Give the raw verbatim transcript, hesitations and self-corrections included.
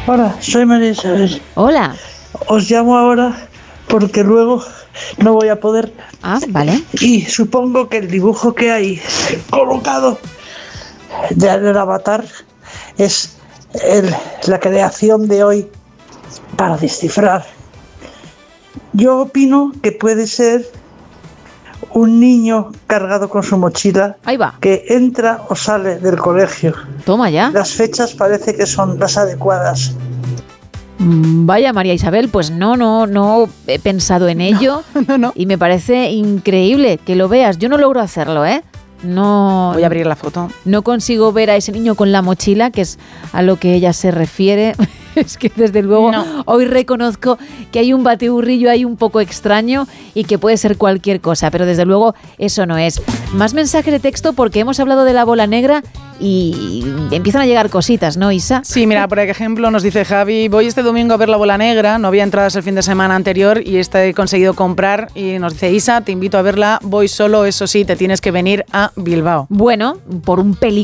Hola, soy María Isabel. Hola. Os llamo ahora porque luego no voy a poder. Ah, vale. Y supongo que el dibujo que hay colocado del avatar es el, la creación de hoy para descifrar. Yo opino que puede ser un niño cargado con su mochila. Ahí va. Que entra o sale del colegio. Toma ya. Las fechas parece que son las adecuadas. Vaya, María Isabel, pues no, no, no he pensado en ello. No, no, no. Y me parece increíble que lo veas. Yo no logro hacerlo, ¿eh? No. Voy a abrir la foto. No consigo ver a ese niño con la mochila, que es a lo que ella se refiere. Es que desde luego no. Hoy reconozco que hay un batiburrillo ahí un poco extraño y que puede ser cualquier cosa, pero desde luego eso no es. Más mensaje de texto porque hemos hablado de la bola negra y empiezan a llegar cositas, ¿no, Isa? Sí, mira, por ejemplo, nos dice Javi, voy este domingo a ver la bola negra, no había entradas el fin de semana anterior y esta he conseguido comprar, y nos dice Isa, te invito a verla, voy solo, eso sí, te tienes que venir a Bilbao. Bueno, por un pelín